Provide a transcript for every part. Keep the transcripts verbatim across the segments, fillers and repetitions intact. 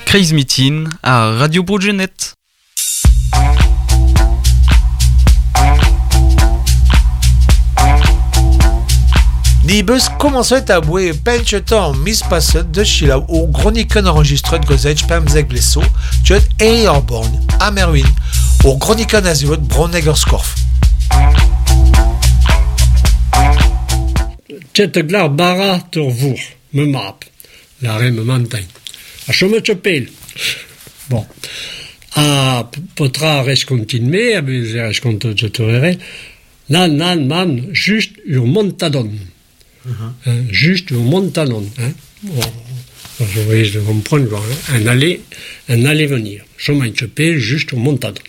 Crazy Meeting à Radio Brugenet. Die bus commençait à bouer pencheton mis passet de Chila ou chroniquen enregistré de gozech pam zeg blesso, tuet e Orborn, à Merwin, ou chroniquen aziot Bronnegerskorf. Tchet glar bara tur vour, me map, la re me mantain. A chome tchepel. Bon. A potra res kontin me, a bez res kontot tchetorere, nan nan man just ur montadon. Uh-huh. Hein, juste au Montanon. Hein. Bon, je voyais de comprendre quoi, hein. Un aller, un aller venir. Chemin de Chepel, juste au Montanon.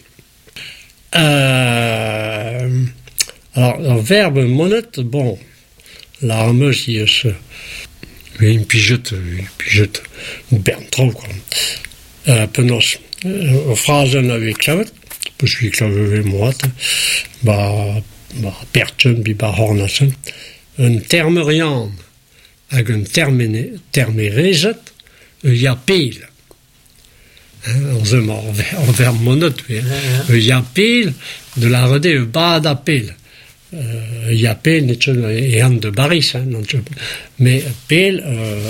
Euh, alors, le verbe monette, bon, la rameuse, il se, une pigeote, une pigeote, ou berne trop, quoi. Euh, penos, euh, phrase avec clavet, parce que clavet moi, bah, bah, perchen, bi bah, hornassen. Un termerian hag un termerezet un yapel. On se mord en verbe monot. Un yapel de la rede un bad appel. Un yapel n'est pas un de baris, mais appel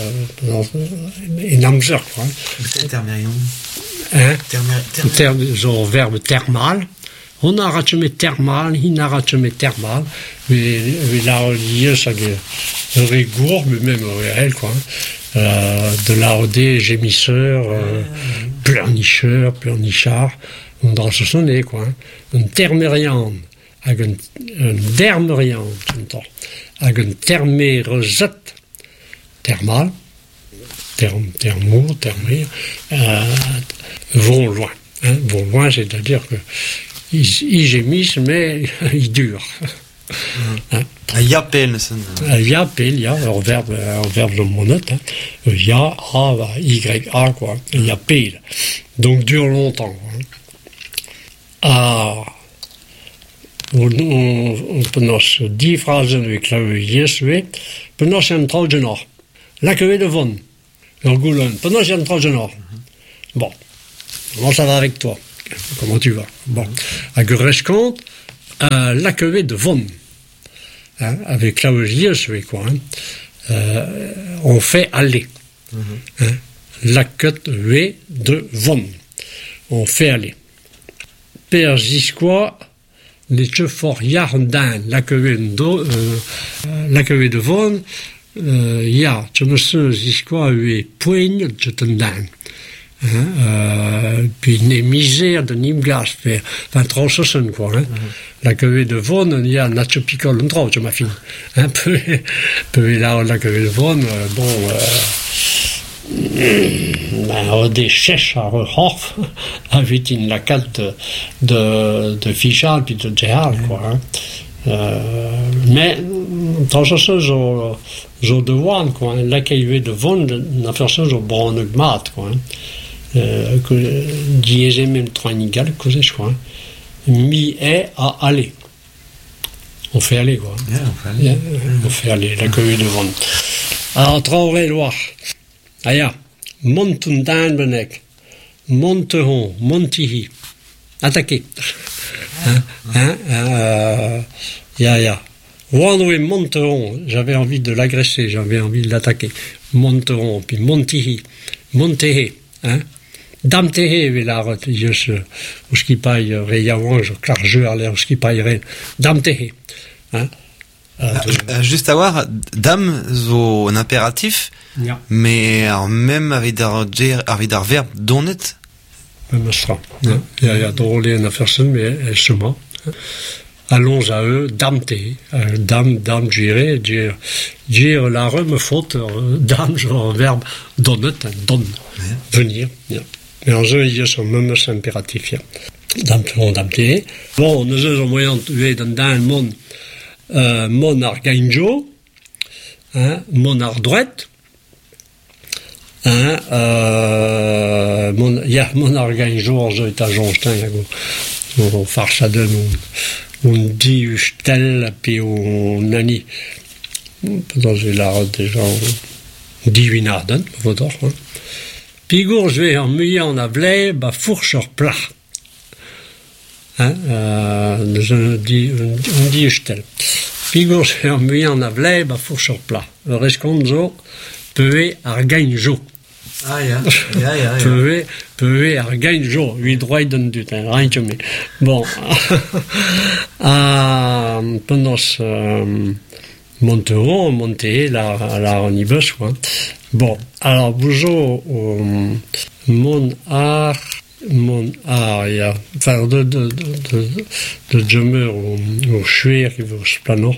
est namzer. C'est termerian. Un verbe thermal. On a ratchemé thermal, il a ratchemé thermal, mais là, il y a ça un rigour, mais même réel, quoi. Euh, de la rodée, gémisseur, euh, pleurnicheur, pleurnichard, on doit se sonner, quoi. Un thermérian, avec un, un dermérian, avec un thermérosette, thermal, terme, thermo, thermé, euh, vont loin. Hein, vont loin, c'est-à-dire que ils, ils gémissent, mais ils durent. Hein? Un yapel, ça. Un yapel, il y a un verbe, un verbe de mon note. Hein. Ya, a, y, a, quoi. Un yapel. Donc, dure longtemps. Hein. Ah. On, on, on peut nous dix phrases avec la yes, oui. Peut nous un traugenor. La queue de von. Le goulon. Peut nous un traugenor. Bon. Comment ça va avec toi? Comment tu vas? Bon. À Gurescont, euh, la queue de von. Hein, avec la je vais quoi. Hein, euh, on fait aller. Mm-hmm. Hein, la queue de von. On fait aller. Persisquois, les chefors yardan, la queue de, euh, la queue de von, euh, ya, tu me sais, zisquois, et poigne, je te donne. Hein, euh, puis une misère de Nimgas, enfin, trop sosen, quoi, hein. Mm-hmm. La queue de Vaughan, il y a un natche picole, un trop, je ma fille. Un peu, peu là, la queue de Vaughan, euh, bon, euh, ben, des chèches à Horf, avec une la carte de, de, de Fichal, puis de Gérald, quoi, hein. Euh, mais, trop sosen, je, je de Vaughan, quoi, hein. La queue de Vaughan, n'a fait ça, je branne mat, quoi, hein. Euh, que diésé même tranigal que je crois mi est à aller, on fait aller quoi. Yeah, on fait aller, yeah, on fait aller la queue de vent. Alors Traoré Loire aya montundan benek monteron montihi attaqué hein hein euh, ya ya Wandoué monteron, j'avais envie de l'agresser, j'avais envie de l'attaquer. Monteron puis montihi montehe hein. Damtehe velar just o skipai reyawan je clargeur aller o skipai ren damtehe hein euh, euh, juste à voir dame zo un impératif yeah. Mais alors, même avec des avec des verbes donnet même ça il y a il y a drôle une affaire mais elle se ment. Allons à eux, damte, euh, dame, dame, j'irai, dire, dire la reme faute, euh, dame, genre, verbe, donnet, donne, yeah. Venir, yeah. Mais en jeu, il y a son même impératif, yeah. Dame, damte. Bon, nous avons moyen de tuer dans un monde, euh, monarque gainjo, hein, monarque droite, hein, euh, mon, yeah, monarque gainjo, en jeu, est à Jonstein, y'a go, on farce à deux, on dit tel puis on ani dans l'art des gens dit une arden votre hein Pigour, je vais en muillant en avlay, bah, fourcheur plat. Hein, euh, je dis, on dit tel. Pigour, je vais en muillant en avlay, bah, fourcheur plat. Le resconzo, peu ar gagne jo. Ah, ja. Ja, ja, ja. Peu peu ar gagne jo. Lui droit d'un du temps, rien que mais. Bon. Ah, pendant ce, Monteau, monté, là, là, on y va, quoi. Bon, alors, bougeons au mon art, mon art, il y a, enfin, de, de, de, de, de jammer au, au chuir, qui va au plano.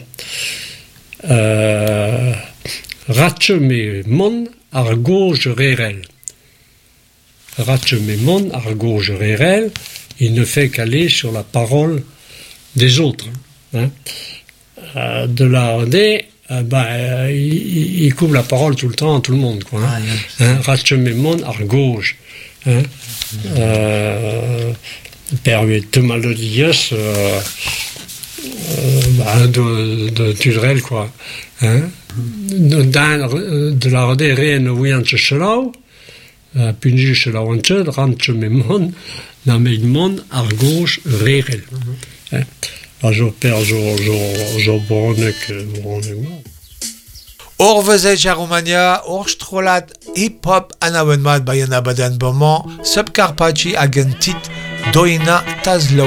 Euh, ratcheme mon ar gauche rérel. Ratcheme mon ar gauche rérel, il ne fait qu'aller sur la parole des autres, hein. Euh, de la R D, euh, bah, euh, il, il coupe la parole tout le temps à tout le monde, quoi. Hein. Ah, hein, Ratchememon ar gauche. Hein. Euh, permet malodies, euh, euh, bah, de, de Tudrel, quoi. Hein. De, de la R D, rien ouiant chelau, punju chelau anchel, Ratchememon, namemon ar gauche rérel. Hein. Jo per jo jo jo bonnek bonnek. Or vezej a Romania, or strolat hip-hop an avenmat bayan abadan boman, subcarpaci agentit doina tazlo.